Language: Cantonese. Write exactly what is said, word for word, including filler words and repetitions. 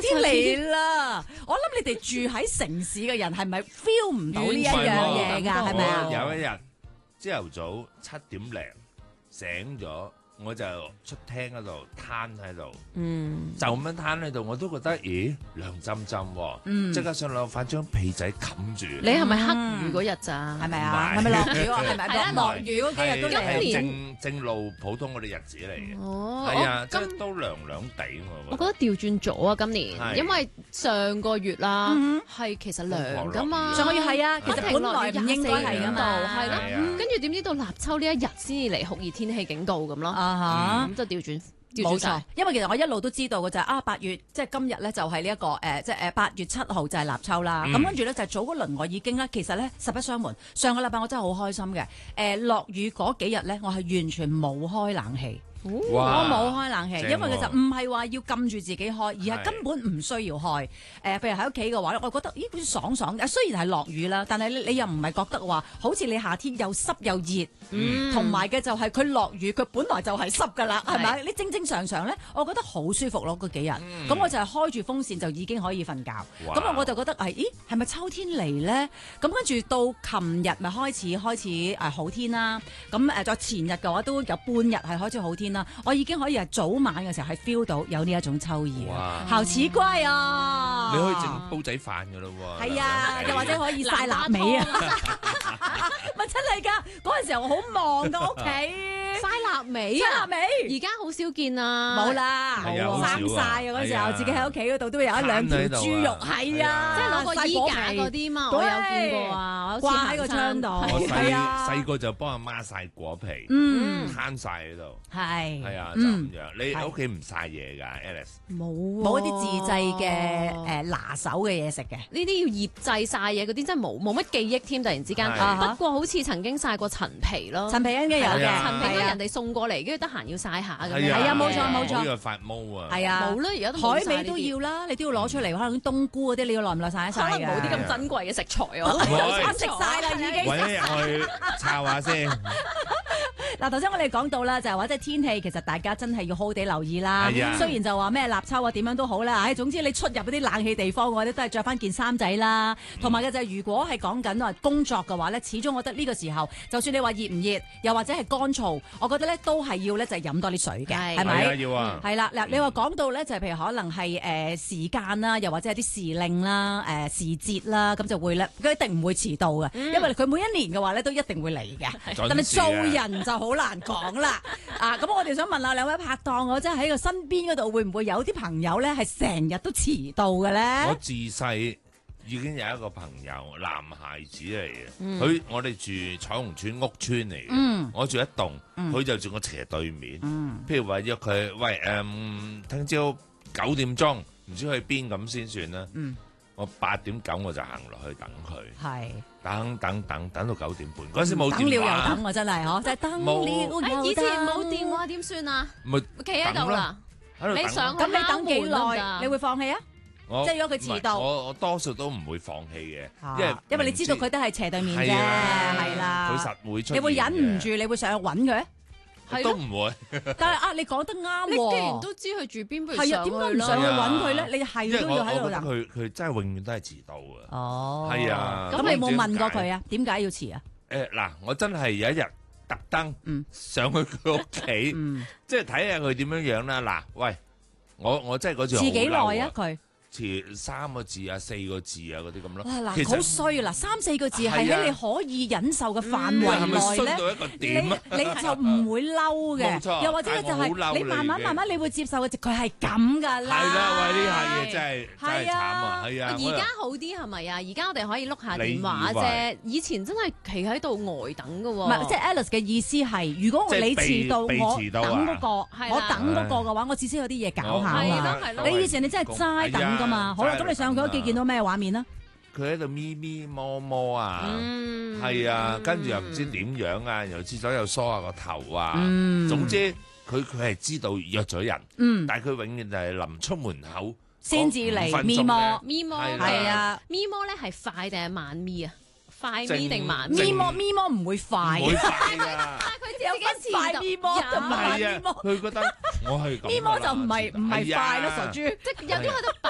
天嚟啦！我諗你哋住喺城市嘅人係咪 feel 唔到呢一樣嘢㗎？係咪啊？ 有一日朝頭早七點零醒咗，我就出廳嗰度攤喺度， 嗯， 就咁樣攤喺度，我都覺得咦涼浸浸喎， 嗯即刻上樓快將被仔冚住。 你係咪黑雨嗰日咋？ 係咪啊？ 唔係係咪落雨啊？係咪係啊落雨嗰幾日都係係嚟？ 正正路普通嗰啲日子嚟嘅， 哦， 係啊，即我係都涼涼地我覺得調轉咗啊！今年， 係因為上個月啦， 嗯係其實涼噶嘛。 上個月係啊，其實本來唔應該係㗎嘛， 係咯。 係啊跟住點知到立秋呢一日先至嚟酷熱天氣警告咁咯。 啊咁就調轉，調冇錯轉晒。， 因為其實我一路都知道嘅就係啊八月，即係今日咧就係呢一個誒，即係誒八月七號就係立秋啦。 嗯咁跟住咧就係早嗰輪我已經咧，其實咧實不相瞞，上個禮拜我真係好開心嘅。誒落雨嗰幾日咧，我係完全冇開冷氣。我哇冇開冷氣， 正因為其實喎唔係話要撳住自己開，而係係根本唔需要開。誒、譬如喺屋企嘅話咧，我覺得咦好似爽爽嘅，雖然係落雨啦，但係你你又唔係覺得話好似你夏天又濕又熱， 嗯同埋嘅就係佢落雨，佢本來就係濕㗎啦，係咪？ 係你正正常常咧，我覺得好舒服咯嗰幾日。咁、 嗯我就係開住風扇就已經可以瞓覺。 哇咁啊我就覺得係，咦係咪秋天嚟咧？咁跟住到琴日咪開始開始誒、好天啦。咁誒再前日嘅話都有半日係開始好天啦。我已經可以係早晚嘅時候係 feel 到有呢一種秋意哇啊，好似乖啊！ 你可以整煲仔飯㗎咯喎。 係啊， 涼地又或者可以晒臘味啊！咪真係㗎，嗰陣時候我好忙㗎屋企， 晒臘味晒啊！ 臘味而家好少見啊， 冇啦， 係啊好少啊生晒啊嗰陣時候， 係啊自己喺屋企嗰度都有一兩條豬肉，係啊， 即係攞個衣架晒果皮嗰啲嘛，我有見過啊，我好似掛喺個窗度， 我係啊細細個就幫阿媽曬果皮， 嗯， 攤晒喺度。 係係啊，就嗯咁樣。你係屋企唔曬嘢㗎，Alice？ 冇冇一啲自製嘅誒誒拿手嘅嘢食嘅。 呢啲要醃製晒嘢嗰啲真係冇冇乜記憶添，突然之間。 係不過好似曾經晒過陳皮咯， 陳皮應該有嘅， 係啊陳皮都係啊人哋送過嚟，跟住得閒要晒下咁樣。 係係啊冇錯冇錯好有發毛啊！ 係啊， 冇啦，而家都冇海味晒呢啲都要啦，你都要攞出嚟，可能冬菇嗰啲你要耐唔耐晒一晒可能嘅。 冇啲咁珍貴嘅食材啊， 喂我食晒啦已經。 揾一日去抄下先。 嗱，頭先我哋講到啦，就係話即係天氣，其實大家真係要好好地留意啦。 係啊雖然就話咩立秋啊點樣都好啦，唉，總之你出入嗰啲冷氣地方嘅話咧，都係着翻件衫仔啦。同埋嘅就係如果係講緊話工作嘅話咧，始終我覺得呢個時候，就算你話熱唔熱，又或者係乾燥，我覺得咧都係要咧就係飲多啲水嘅， 係係咪？ 係啊，要啊。 係啦，嗱，你話講到咧，就係譬如可能係誒時間啦，又或者係啲時令啦、誒時節啦，咁就會咧，佢一定唔會遲到嘅，因為佢每一年嘅話咧都一定會嚟嘅。 準時啊但係做人就好難講啦。啊，咁我哋想問下兩位拍檔，我真係喺個身邊嗰度，會唔會有啲朋友咧係成日都遲到嘅我咧？ 自細已經有一個朋友，男孩子嚟嘅。 嗯佢我哋住彩虹村屋村嚟嘅。 嗯我住一棟， 嗯佢就住我斜對面。 嗯譬如話約佢，喂誒，聽朝九點鐘唔知去邊咁先算啦。 嗯， 我八點九我就行落去等佢。 係等等等等到九點半，嗰陣時冇等了又電話， 等啊，真係嗬，就係等冇了又等。 哎以前冇電話點算啊？ 咪企喺度啦， 喺度等你上咁你等幾耐？ 敲門啊你會放棄啊？ 我即係如果佢遲到唔係我我多數都唔會放棄嘅，因為啊因為你知道佢都係斜對面啫， 係啊係啦。 佢實會出現嘅。 你會忍唔住，你會上去揾佢？ 係咯。 都唔會， 但係啊，你講得啱你既然喎。 都知佢住邊，不如係啊， 上點解唔去上去啦。 揾佢咧？你因係都為我要喺度等。 我覺得佢佢真係永遠都係遲到嘅。 哦， 係啊咁你冇問過佢啊？點解要遲啊？ 誒嗱，我真係有一日特登嗯上去佢屋企， 嗯， 即係睇下佢點樣樣啦。嗱，喂，我我真係嗰次好遲幾耐嬲啊？佢遲三個字啊，四個字啊嗰啲咁咯。 哇嗱， 其實好衰啊！嗱，三四個字係係啊喺你可以忍受嘅範喂係圍咪衰內咧。 到一個你點啊？ 你就唔會嬲嘅， 冇錯又或者咧就但係我好嬲係你慢慢你嘅慢慢你會接受嘅，佢係咁㗎啦。 係啦，喂，呢下嘢真係真係慘係啊啊！係啊， 而家好啲係咪啊？而家我哋可以碌下你電話以為啫，以前真係企喺度呆等㗎喎。 唔係，即係 Alice 嘅意思係，如果即係你遲到， 被被我遲到啊等嗰個， 係啦我等嗰個嘅話，我至少有啲嘢搞下係嘛。 咯係咯你以前你真係齋等㗎嘛？好啦，咁你上佢屋企見到咩畫面啊？ 佢喺度咪咪摸摸啊， 嗯係啊，跟住又唔知點樣啊，又廁所又梳下個頭啊， 嗯總之佢佢係知道約咗人， 嗯， 但係佢永遠就係臨出門口先至嗰五嚟分鐘咪摸呢咪摸係啦係啊， 咪摸咧係快定係慢咪啊？快咪正定慢正咪？ 咪摸咪摸唔會快唔會嘅， 快㗎。 佢自己快咪摸同埋係啊，佢覺得我係咁㗎啦。 咪摸就唔係唔係快咯， 係啊傻豬。 即係有啲喺度